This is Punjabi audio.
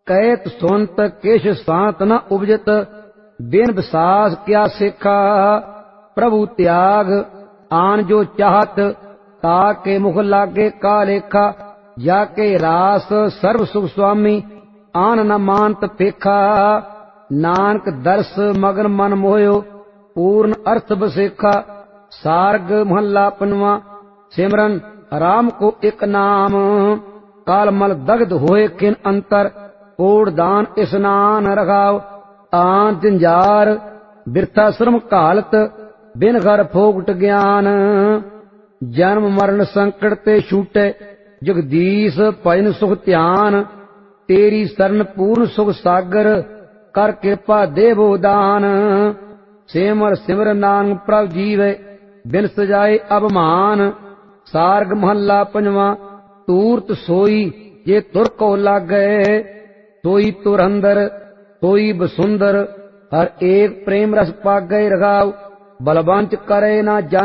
ਕਹਿਤ ਸੁਨਤ ਕਿਛ ਸਾਤ ਨ ਉਪਜਤ, ਬਿਨ ਵਿਸਾਸ ਕਿਆ ਸਿੱਖਾ। ਪ੍ਰਭੂ ਤਿਆਗ ਆਨ ਜੋ ਚਾਹਤ, ਤਾ ਕੇ ਮੁਖ ਲਾਗੇ ਕਾ ਲੇਖਾ। ਜਾ ਕੇ ਰਾਸ ਸਰਬ ਸੁਖ ਸੁਆਮੀ, ਆਨ ਨ ਮਾਨਤ ਪੇਖਾ। ਨਾਨਕ ਦਰਸ ਮਗਨ ਮਨ ਮੋਹਿਓ, ਪੂਰਨ ਅਰਥ ਬਸੇਖਾ। ਸਾਰਗ ਮਹੱਲਾ ਪੰਜਵਾਂ। ਸਿਮਰਨ ਰਾਮ ਕੋ ਇਕ ਨਾਮ, ਕਾਲ ਮਲ ਦਗਧ ਹੋਏ ਕਿਨ ਅੰਤਰ। ਕੋੜ ਦਾਨ ਇਸਨਾਨ ਰਖਾਓ, ਤਾਂ ਜੰਜਾਰ ਬਿਰਥਾ ਸ਼ਰਮ ਘਾਲਤ। ਬਿਨ ਘਰ ਫੋਗਟ ਗਿਆਨ, ਜਨਮ ਮਰਨ ਸੰਕਟ ਤੇ ਛੂਟੇ। ਜਗਦੀਸ਼ ਭਜਨ ਸੁਖ ਧਿਆਨ, ਤੇਰੀ ਸਰਨ ਪੂਰਨ ਸੁਖ ਸਾਗਰ। ਕਰ ਕਿਰਪਾ ਦੇਵੋ ਦਾਨ, ਸਿਮਰ ਸਿਮਰ ਨਾਨਕ ਪ੍ਰਭ ਜੀਵੇ। ਬਿਨ ਸਜਾਏ ਅਭਮਾਨ। ਸਾਰਗ ਮਹੱਲਾ ਪੰਜਵਾਂ। ਤੂਰਤ ਸੋਈ ਜੇ ਤੁਰ ਕੋ ਲਾਗੈ, ਸੋਈ ਤੁਰ ਅੰਦਰ ਸੋਈ ਬਸੁੰਦਰ। ਹਰ ਏਕ ਪ੍ਰੇਮ ਰਸ ਪਾਗੈ ਰਖਾਉ, ਬਲਵੰਤ ਕਰੇ ਨਾ ਜਾਣ